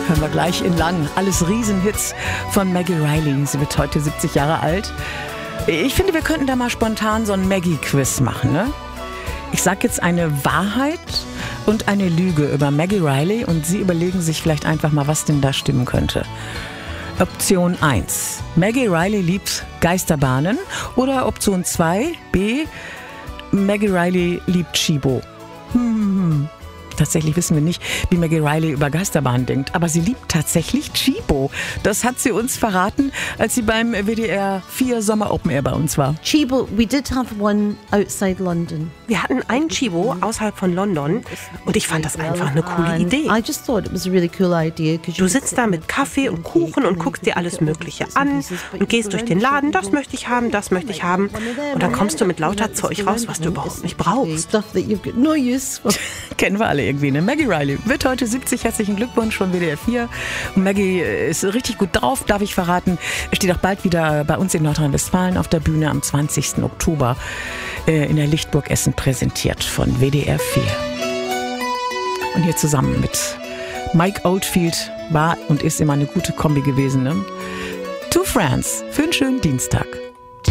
Hören wir gleich in lang. Alles Riesenhits von Maggie Reilly. Sie wird heute 70 Jahre alt. Ich finde, wir könnten da mal spontan so ein Maggie-Quiz machen, ne? Ich sag jetzt eine Wahrheit und eine Lüge über Maggie Reilly und Sie überlegen sich vielleicht einfach mal, was denn da stimmen könnte. Option 1. Maggie Reilly liebt Geisterbahnen. Oder Option 2. B. Maggie Reilly liebt Chibo. Tatsächlich wissen wir nicht, wie Maggie Reilly über Geisterbahnen denkt, aber sie liebt tatsächlich Chibo. Das hat sie uns verraten, als sie beim WDR 4 Sommer Open Air bei uns war. Chibo, we did have one outside London. Wir hatten einen Chibo außerhalb von London und ich fand das einfach eine coole Idee. I just thought it was a really cool idea. Du sitzt da mit Kaffee und Kuchen und guckst dir alles Mögliche an und gehst durch den Laden, das möchte ich haben, das möchte ich haben. Und dann kommst du mit lauter Zeug raus, was du überhaupt nicht brauchst. Stuff that you've got no use for. Kennen wir alle irgendwie, ne? Maggie Reilly wird heute 70, herzlichen Glückwunsch von WDR 4. Und Maggie ist richtig gut drauf, darf ich verraten. Steht auch bald wieder bei uns in Nordrhein-Westfalen auf der Bühne am 20. Oktober in der Lichtburg Essen präsentiert von WDR 4. Und hier zusammen mit Mike Oldfield war und ist immer eine gute Kombi gewesen, ne? Two Friends für einen schönen Dienstag.